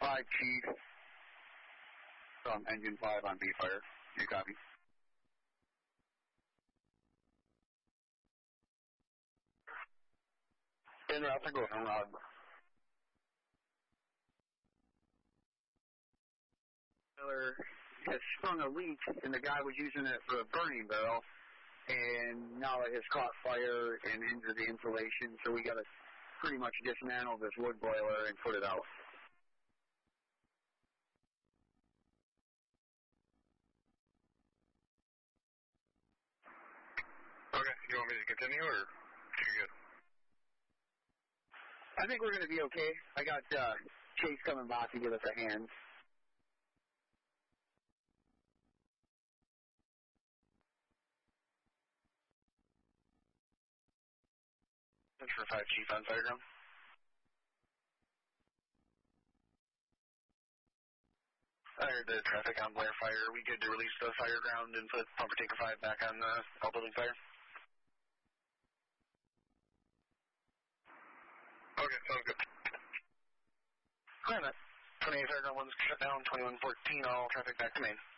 5 Chief from Engine 5 on B Fire. You copy? En route, go on loud. Has sprung a leak, and the guy was using it for a burning barrel, and now it has caught fire and injured the insulation, so we got to pretty much dismantle this wood boiler and put it out. Okay, you want me to continue, or you good? I think we're going to be okay. I got Chase coming by to give us a hand. Thanks for 5 Chief on fireground. I heard the traffic on Blair Fire. Are we good to release the fireground and put Pumper Taker 5 back on all building fire? Okay, sounds good. Alright, 28 fireground 1's shut down, 2114, all traffic back to main.